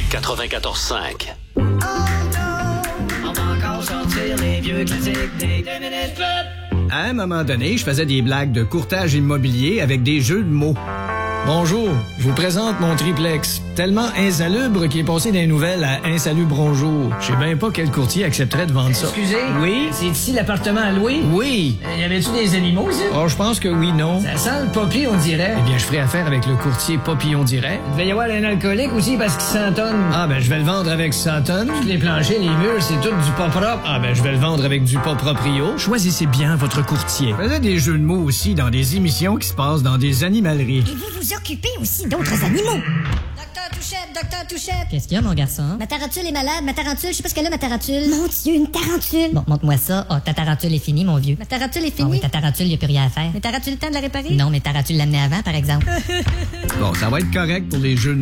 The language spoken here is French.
94.5. On va encore sortir les vieux classiques des 2 minutes club. À un moment donné, je faisais des blagues de courtage immobilier avec des jeux de mots. Bonjour, je vous présente mon triplex. Tellement insalubre qu'il est passé des nouvelles à insalubre bonjour. Je sais bien pas quel courtier accepterait de vendre ça. Excusez? Oui? C'est ici l'appartement à louer? Oui. Y avait-tu des animaux, ici? Oh, je pense que oui, non. Ça sent le poppy, on dirait. Eh bien, je ferai affaire avec le courtier Papillon Direct. Il devait y avoir un alcoolique aussi parce qu'il s'entonne. Ah, ben, je vais le vendre avec 100 tonnes. Les planchers, les murs, c'est tout du pas propre. Ah, ben, je vais le vendre avec du pas proprio. Choisissez bien votre courtier. Je faisais des jeux de mots aussi dans des émissions qui se passent dans des animaleries. Et vous vous occupez aussi d'autres animaux. Docteur Touchette. Qu'est-ce qu'il y a, mon garçon? Ma tarentule est malade. Ma tarentule, je sais pas ce qu'elle a, ma tarentule. Mon Dieu, une tarentule. Bon, montre-moi ça. Ah, ta tarentule est finie, mon vieux. Ma tarentule est Ah finie. oui, ta tarentule, y a plus rien à faire. Mais t'auras-tu le temps de la réparer? Non, mais t'auras-tu l'amener avant, par exemple? Bon, ça va être correct pour les jeux de